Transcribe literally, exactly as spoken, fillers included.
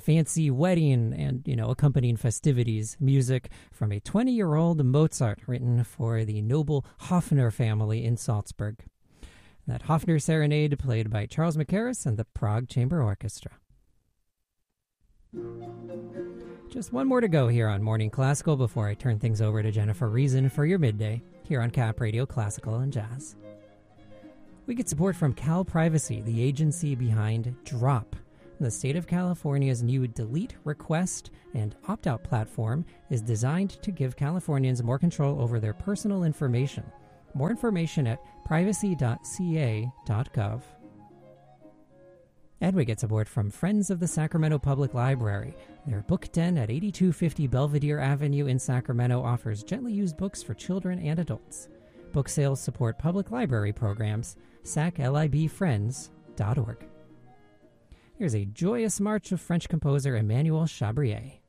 fancy wedding and, you know, accompanying festivities. Music from a twenty-year-old Mozart written for the noble Hofner family in Salzburg. That Hofner Serenade played by Charles Mackerras and the Prague Chamber Orchestra. Just one more to go here on Morning Classical before I turn things over to Jennifer Reason for your midday here on Cap Radio Classical and Jazz. We get support from Cal Privacy, the agency behind Drop. The state of California's new Delete, Request, and Opt-out platform is designed to give Californians more control over their personal information. More information at privacy dot c a dot gov. And we get support from Friends of the Sacramento Public Library. Their Book Den at eighty-two fifty Belvedere Avenue in Sacramento offers gently used books for children and adults. Book sales support public library programs. sac lib friends dot org. Here's a joyous march of French composer Emmanuel Chabrier.